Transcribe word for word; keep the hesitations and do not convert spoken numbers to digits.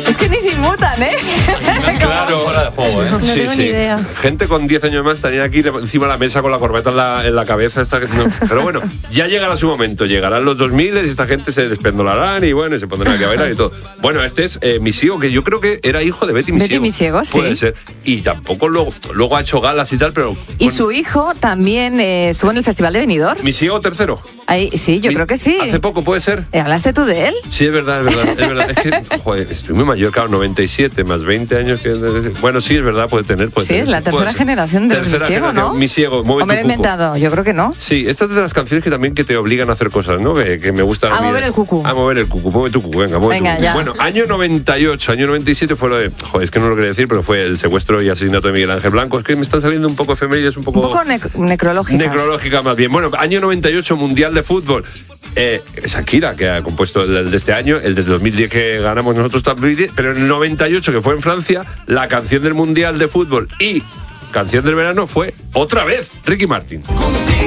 Es que ni se inmutan, ¿eh? Claro, fuera de juego, ¿eh? No sí, tengo sí. ni idea. Gente con diez años más estaría aquí encima de la mesa con la corbata en la, en la cabeza. Esta, no. Pero bueno, ya llegará su momento. Llegarán los dos mil y esta gente se despendolarán y bueno, y se pondrán aquí a bailar y todo. Bueno, este es eh, Misiego, que yo creo que era hijo de Betty Misiego. Betty Misiego, sí. Puede ser. Y tampoco luego, luego ha hecho galas y tal, pero... Y bueno, su hijo también eh, estuvo en el Festival de Benidorm. Misiego tercero. Ahí, sí, yo Mi- creo que sí. Hace poco, puede ser. Eh, ¿Hablaste tú de él? Sí, es verdad, es verdad, es verdad. Es que, joder, estoy muy mayor, claro, noventa y siete más veinte años que... Bueno, sí, es verdad, puede tener, puede Sí, tener. es la puede tercera ser. generación de los Tercera Misiego, generación. ¿no? Misiego, mueve ¿O me lo he tu cuco. inventado? Yo creo que no. Sí, estas es de las canciones que también que te obligan a hacer cosas, ¿no? Que, que me gustan. A mí. mover el cucú. A mover el cucú, mueve tu cucú, venga, mueve Venga, tu cucú. ya. Bueno, año noventa y ocho, año noventa y siete fue lo de... Joder, es que no lo quería decir, pero fue el secuestro y asesinato de Miguel Ángel Blanco. Es que me están saliendo un poco efemérides, un poco... Un poco nec- necrológicas. Necrológica más bien. Bueno, año noventa y ocho, Mundial de Fútbol. Eh, Shakira, que ha compuesto el, el de este año, el de dos mil diez que ganamos nosotros también, pero en el noventa y ocho, que fue en Francia, la canción del Mundial de Fútbol y canción del verano fue otra vez Ricky Martin. Consigue